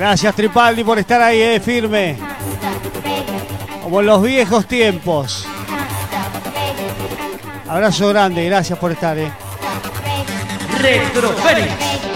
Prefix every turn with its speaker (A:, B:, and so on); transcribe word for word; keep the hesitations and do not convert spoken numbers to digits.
A: Gracias, Tripaldi, por estar ahí, eh, firme. Como en los viejos tiempos. Abrazo grande, gracias por estar, eh.
B: Retro Fénix.